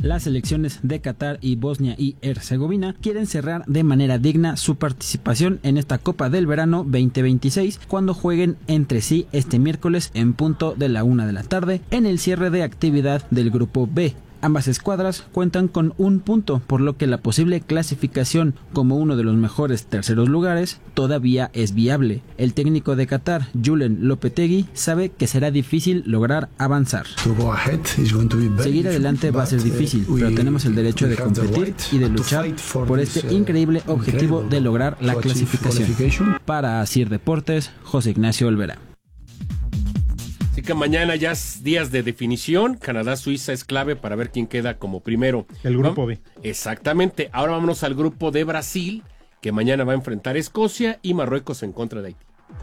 Las selecciones de Qatar y Bosnia y Herzegovina quieren cerrar de manera digna su participación en esta Copa del Verano 2026 cuando jueguen entre sí este miércoles en punto de la 1 de la tarde en el cierre de actividad del Grupo B. Ambas escuadras cuentan con un punto, por lo que la posible clasificación como uno de los mejores terceros lugares todavía es viable. El técnico de Qatar, Julen Lopetegui, sabe que será difícil lograr avanzar. Seguir adelante va a ser difícil, pero tenemos el derecho de competir y de luchar por este increíble objetivo de lograr la clasificación. Para Asir Deportes, José Ignacio Olvera. Así que mañana ya es días de definición. Canadá-Suiza es clave para ver quién queda como primero. El grupo B. Exactamente. Ahora vámonos al grupo de Brasil, que mañana va a enfrentar a Escocia y Marruecos en contra de Haití.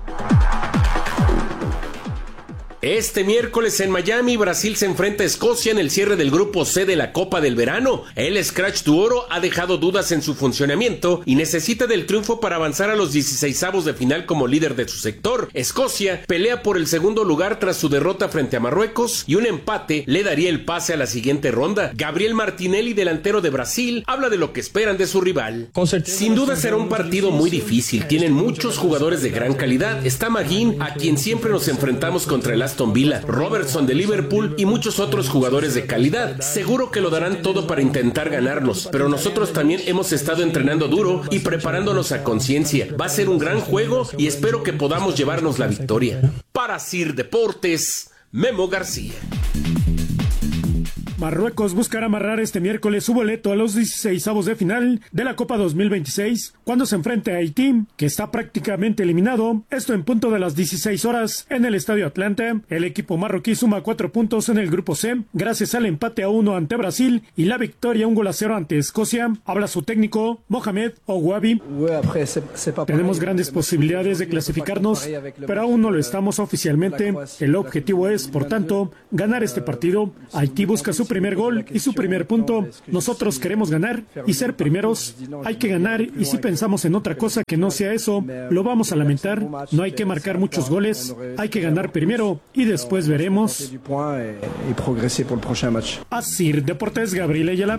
Este miércoles en Miami, Brasil se enfrenta a Escocia en el cierre del grupo C de la Copa del Verano. El Scratch du Oro ha dejado dudas en su funcionamiento y necesita del triunfo para avanzar a los 16avos de final como líder de su sector. Escocia pelea por el segundo lugar tras su derrota frente a Marruecos y un empate le daría el pase a la siguiente ronda. Gabriel Martinelli, delantero de Brasil, habla de lo que esperan de su rival. Sin duda será un partido muy difícil. Tienen muchos jugadores de gran calidad. Está Maguín, a quien siempre nos enfrentamos contra el Aston Villa, Robertson de Liverpool y muchos otros jugadores de calidad. Seguro que lo darán todo para intentar ganarnos, pero nosotros también hemos estado entrenando duro y preparándonos a conciencia. Va a ser un gran juego y espero que podamos llevarnos la victoria. Para Sir Deportes, Memo García. Marruecos buscará amarrar este miércoles su boleto a los 16avos de final de la Copa 2026 cuando se enfrente a Haití, que está prácticamente eliminado. Esto en punto de las 16 horas en el Estadio Atlanta. El equipo marroquí suma 4 puntos en el grupo C gracias al empate a 1 ante Brasil y la victoria 1-0 ante Escocia. Habla su técnico Mohamed Ouabi. Tenemos grandes posibilidades de clasificarnos, pero aún no lo estamos oficialmente. El objetivo es, por tanto, ganar este partido. Haití busca su primer gol y su primer punto. Nosotros queremos ganar y ser primeros. Hay que ganar, y si pensamos en otra cosa que no sea eso, lo vamos a lamentar. No hay que marcar muchos goles, hay que ganar primero y después veremos. Asir Deportes, Gabriel Ayala.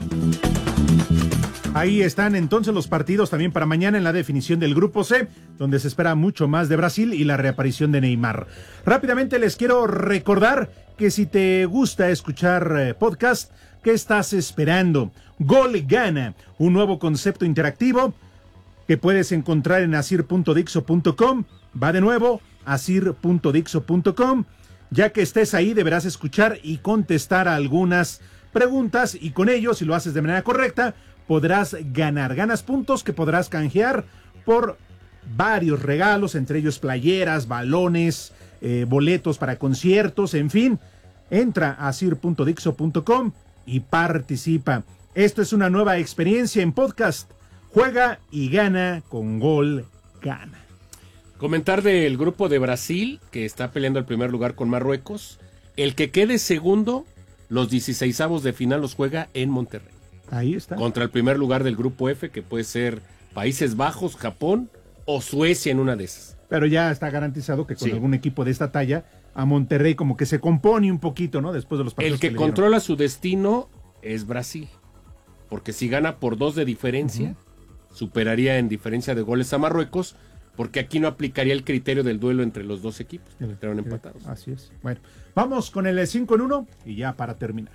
Ahí están entonces los partidos también para mañana en la definición del Grupo C, donde se espera mucho más de Brasil y la reaparición de Neymar. Rápidamente les quiero recordar que si te gusta escuchar podcast, ¿qué estás esperando? Gol Gana, un nuevo concepto interactivo que puedes encontrar en asir.dixo.com. Va de nuevo, asir.dixo.com. Ya que estés ahí, deberás escuchar y contestar a algunas preguntas, y con ello, si lo haces de manera correcta, podrás ganar. Ganas puntos que podrás canjear por varios regalos, entre ellos playeras, balones, boletos para conciertos, en fin. Entra a asir.dixo.com y participa. Esto es una nueva experiencia en podcast. Juega y gana con Gol Gana. Comentar del grupo de Brasil, que está peleando el primer lugar con Marruecos. El que quede segundo, los 16avos de final los juega en Monterrey. Ahí está. Contra el primer lugar del grupo F, que puede ser Países Bajos, Japón o Suecia en una de esas. Pero ya está garantizado que con algún equipo de esta talla, a Monterrey como que se compone un poquito, ¿no? Después de los partidos. El que controla su destino es Brasil. Porque si gana por 2 de diferencia, superaría en diferencia de goles a Marruecos, porque aquí no aplicaría el criterio del duelo entre los dos equipos, que quedaron empatados. Así es. Bueno, vamos con el 5 en 1 y ya para terminar.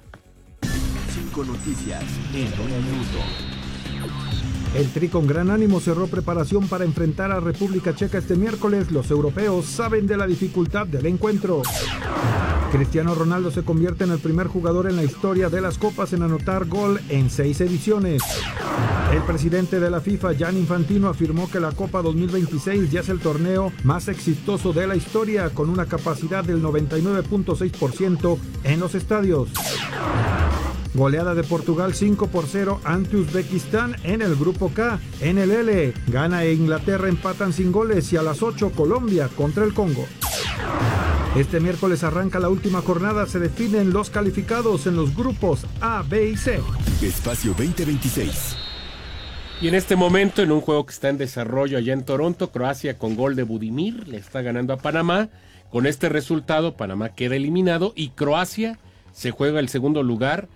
5 noticias en 1 minuto. El Tri con gran ánimo cerró preparación para enfrentar a República Checa este miércoles. Los europeos saben de la dificultad del encuentro. Cristiano Ronaldo se convierte en el primer jugador en la historia de las copas en anotar gol en 6 ediciones. El presidente de la FIFA, Gianni Infantino, afirmó que la Copa 2026 ya es el torneo más exitoso de la historia, con una capacidad del 99.6% en los estadios. Goleada de Portugal 5-0 ante Uzbekistán en el Grupo K. En el L, Ghana e Inglaterra empatan sin goles, y a las 8 Colombia contra el Congo. Este miércoles arranca la última jornada, se definen los calificados en los grupos A, B y C. Espacio 2026. Y en este momento, en un juego que está en desarrollo allá en Toronto, Croacia con gol de Budimir le está ganando a Panamá. Con este resultado, Panamá queda eliminado y Croacia se juega el segundo lugar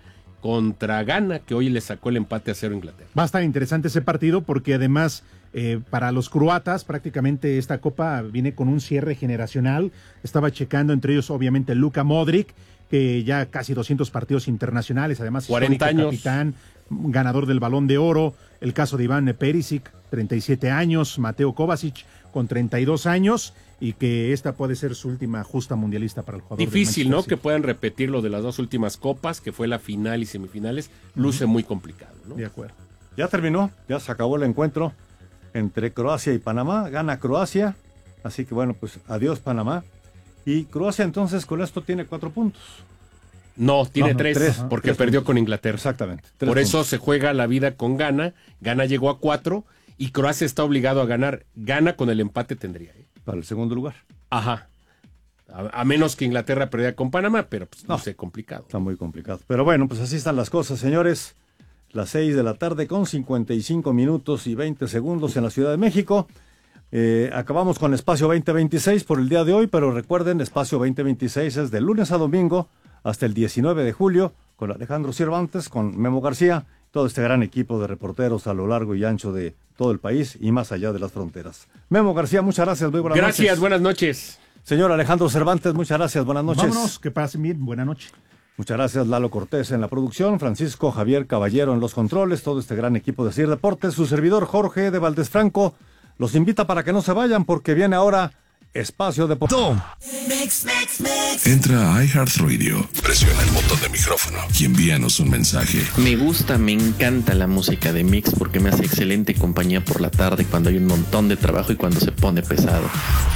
contra Ghana, que hoy le sacó el empate a 0 a Inglaterra. Va a estar interesante ese partido porque además para los croatas prácticamente esta copa viene con un cierre generacional. Estaba checando entre ellos obviamente Luka Modric, que ya casi 200 partidos internacionales, además 40 años, capitán, ganador del Balón de Oro. El caso de Iván Perisic, 37 años, Mateo Kovacic con 32 años, y que esta puede ser su última justa mundialista para el jugador. Difícil, ¿no? Que puedan repetir lo de las dos últimas copas, que fue la final y semifinales. Luce muy complicado, ¿no? De acuerdo. Ya terminó, ya se acabó el encuentro entre Croacia y Panamá. Gana Croacia, así que bueno, pues adiós Panamá. Y Croacia entonces con esto tiene 4 puntos. No, tiene 3, porque 3 perdió puntos. con Inglaterra. Exactamente. Por eso se juega la vida con Ghana. Ghana llegó a 4 y Croacia está obligado a ganar. Ghana con el empate tendría. Para el segundo lugar. Ajá. A menos que Inglaterra perdiera con Panamá, pero pues no sé, complicado. Está muy complicado. Pero bueno, pues así están las cosas, señores. Las 6 de la tarde con 55 minutos y 20 segundos en la Ciudad de México. Acabamos con Espacio 2026 por el día de hoy, pero recuerden, Espacio 2026 es de lunes a domingo hasta el 19 de julio, con Alejandro Cervantes, con Memo García, todo este gran equipo de reporteros a lo largo y ancho de todo el país y más allá de las fronteras. Memo García, muchas gracias, muy buenas noches. Gracias, buenas noches. Señor Alejandro Cervantes, muchas gracias, buenas noches. Vámonos, que pasen bien, buena noche. Muchas gracias, Lalo Cortés en la producción, Francisco Javier Caballero en los controles, todo este gran equipo de CIR Deportes, su servidor Jorge de Valdés Franco, los invita para que no se vayan porque viene ahora Espacio Deportivo. Entra a iHeartRadio, presiona el botón de micrófono y envíanos un mensaje. Me gusta, me encanta la música de Mix porque me hace excelente compañía por la tarde cuando hay un montón de trabajo y cuando se pone pesado.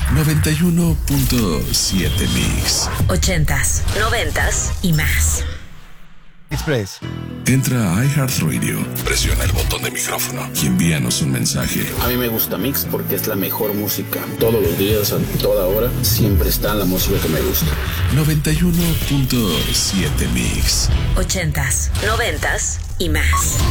91.7 Mix. 80s, 90s y más. Express. Entra a iHeartRadio, presiona el botón de micrófono y envíanos un mensaje. A mí me gusta Mix porque es la mejor música. Todos los días, a toda hora, siempre está la música que me gusta. 91.7 Mix. 80s, 90s y más.